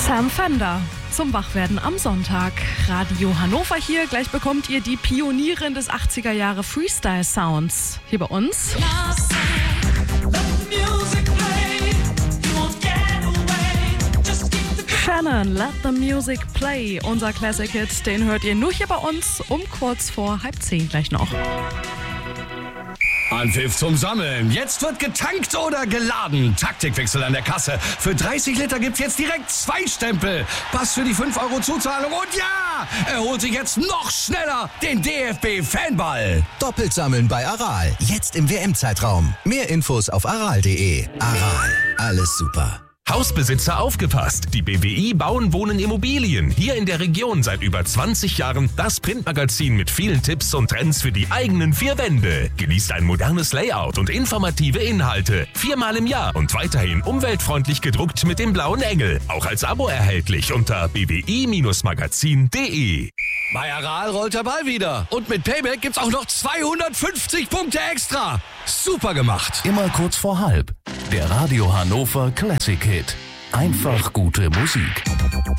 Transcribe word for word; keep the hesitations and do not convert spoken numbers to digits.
Sam Fender zum Wachwerden am Sonntag. Radio Hannover hier. Gleich bekommt ihr die Pionierin des achtziger Jahre Freestyle-Sounds hier bei uns. Shannon, Let the Music Play. Unser Classic-Hit, den hört ihr nur hier bei uns um kurz vor halb zehn gleich noch. Anpfiff zum Sammeln. Jetzt wird getankt oder geladen. Taktikwechsel an der Kasse. Für dreißig Liter gibt's jetzt direkt zwei Stempel. Pass für die fünf Euro Zuzahlung. Und ja, er holt sich jetzt noch schneller den D F B-Fanball. Doppelt sammeln bei Aral. Jetzt im W M-Zeitraum. Mehr Infos auf aral punkt de. Aral. Alles super. Hausbesitzer aufgepasst! Die B W I Bauen, Wohnen, Immobilien. Hier in der Region seit über zwanzig Jahren das Printmagazin mit vielen Tipps und Trends für die eigenen vier Wände. Genießt ein modernes Layout und informative Inhalte. Viermal im Jahr und weiterhin umweltfreundlich gedruckt mit dem blauen Engel. Auch als Abo erhältlich unter b w i Bindestrich magazin punkt de. Bei Aral rollt der Ball wieder. Und mit Payback gibt's auch noch zweihundertfünfzig Punkte extra. Super gemacht. Immer kurz vor halb. Der Radio Hannover Classic Hit. Einfach gute Musik.